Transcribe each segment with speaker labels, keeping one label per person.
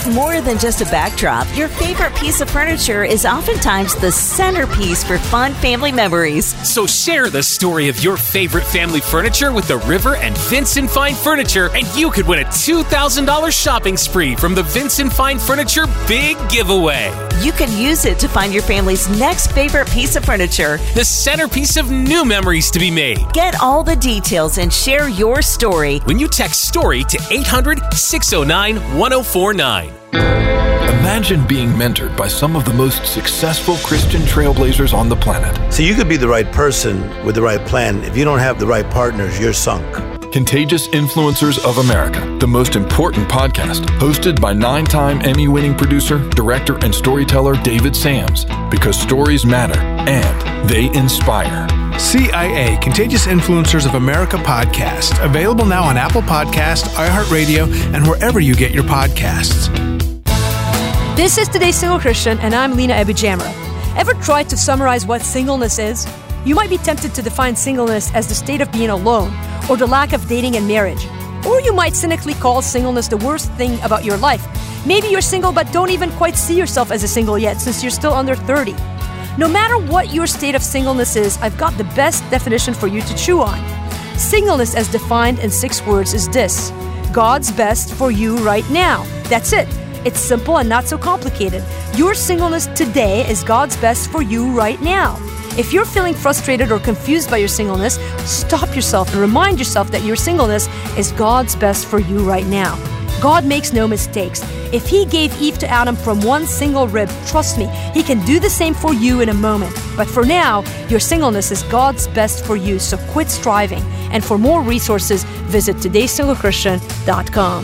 Speaker 1: more than just a backdrop. Your favorite piece of furniture is oftentimes the centerpiece for fun family memories.
Speaker 2: So share the story of your favorite family furniture with the River and Vincent Fine Furniture, and you could win a $2,000 shopping spree from the Vincent Fine Furniture Big Giveaway.
Speaker 1: You can use it to find your family's next favorite piece of furniture,
Speaker 2: the centerpiece of new memories to be made.
Speaker 1: Get all the details and share your story
Speaker 2: when you text STORY to 800-609-1049.
Speaker 3: Imagine being mentored by some of the most successful Christian trailblazers on the planet.
Speaker 4: So you could be the right person with the right plan. If you don't have the right partners, you're sunk.
Speaker 3: Contagious Influencers of America, the most important podcast, hosted by 9-time Emmy-winning producer, director, and storyteller David Sams, because stories matter and they inspire.
Speaker 5: CIA, Contagious Influencers of America podcast, available now on Apple Podcast, iHeartRadio, and wherever you get your podcasts.
Speaker 6: This is Today's Single Christian, and I'm Lena Ebijamra. Ever tried to summarize what singleness is? You might be tempted to define singleness as the state of being alone, or the lack of dating and marriage. Or you might cynically call singleness the worst thing about your life. Maybe you're single but don't even quite see yourself as a single yet, since you're still under 30. No matter what your state of singleness is, I've got the best definition for you to chew on. Singleness, as defined in 6 words, is this: God's best for you right now. That's it. It's simple and not so complicated. Your singleness today is God's best for you right now. If you're feeling frustrated or confused by your singleness, stop yourself and remind yourself that your singleness is God's best for you right now. God makes no mistakes. If He gave Eve to Adam from one single rib, trust me, He can do the same for you in a moment. But for now, your singleness is God's best for you, so quit striving. And for more resources, visit todaysinglechristian.com.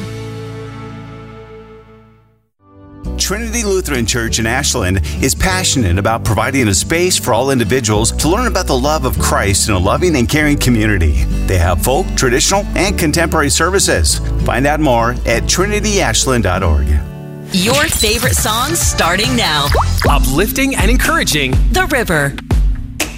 Speaker 7: Trinity Lutheran Church in Ashland is passionate about providing a space for all individuals to learn about the love of Christ in a loving and caring community. They have folk, traditional, and contemporary services. Find out more at trinityashland.org.
Speaker 1: Your favorite songs starting now.
Speaker 2: Uplifting and encouraging.
Speaker 1: The River.